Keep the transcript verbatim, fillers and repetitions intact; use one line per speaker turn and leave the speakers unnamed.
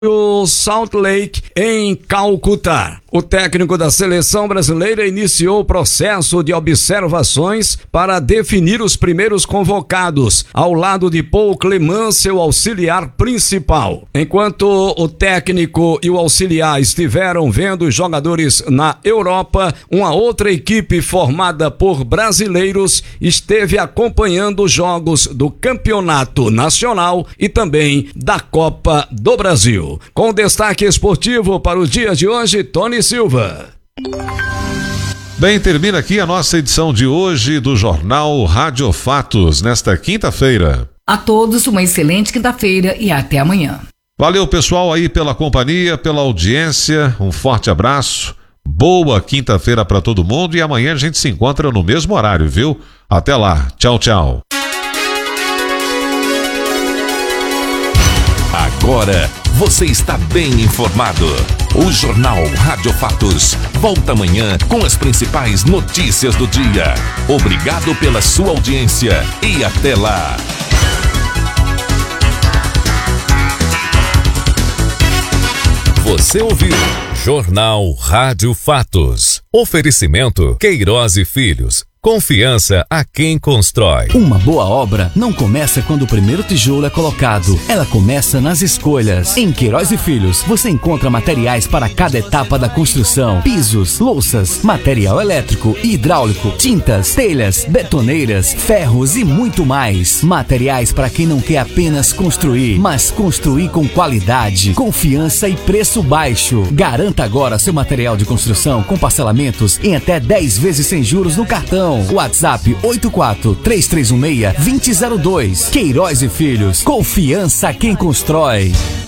o Salt Lake, em Calcutá. O técnico da seleção brasileira iniciou o processo de observações para definir os primeiros convocados, ao lado de Paul Clement, seu auxiliar principal. Enquanto o técnico e o auxiliar estiveram vendo os jogadores na Europa, uma outra equipe formada por brasileiros esteve acompanhando os jogos do Campeonato Nacional e também da Copa do Brasil. Com destaque esportivo para o dia de hoje, Tony Silva.
Bem, termina aqui a nossa edição de hoje do Jornal Rádio Fatos, nesta quinta-feira.
A todos uma excelente quinta-feira e até amanhã.
Valeu, pessoal, aí pela companhia, pela audiência, um forte abraço, boa quinta-feira para todo mundo e amanhã a gente se encontra no mesmo horário, viu? Até lá, tchau, tchau.
Agora você está bem informado. O Jornal Rádio Fatos volta amanhã com as principais notícias do dia. Obrigado pela sua audiência e até lá. Você ouviu Jornal Rádio Fatos. Oferecimento Queiroz e Filhos. Confiança a quem constrói.
Uma boa obra não começa quando o primeiro tijolo é colocado. Ela começa nas escolhas. Em Queiroz e Filhos, você encontra materiais para cada etapa da construção. Pisos, louças, material elétrico e hidráulico, tintas, telhas, betoneiras, ferros e muito mais. Materiais para quem não quer apenas construir, mas construir com qualidade, confiança e preço baixo. Garanta agora seu material de construção com parcelamentos em até dez vezes sem juros no cartão. WhatsApp oito quatro três três um seis dois zero zero dois. Queiroz e Filhos. Confiança quem constrói.